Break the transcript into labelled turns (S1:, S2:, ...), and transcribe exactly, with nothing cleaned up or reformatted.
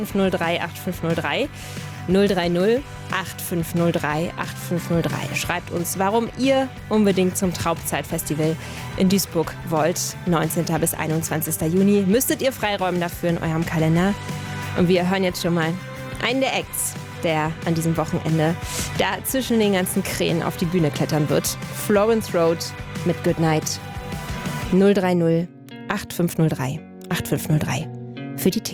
S1: fünf null drei acht fünf null drei null drei null acht fünf null drei acht fünf null drei. Schreibt uns, warum ihr unbedingt zum Traubzeitfestival in Duisburg wollt. neunzehnten bis einundzwanzigsten Juni müsstet ihr freiräumen dafür in eurem Kalender. Und wir hören jetzt schon mal einen der Acts, der an diesem Wochenende da zwischen den ganzen Krähen auf die Bühne klettern wird. Florence Road mit Goodnight. null drei null acht fünf null drei acht fünf null drei für die Tickets.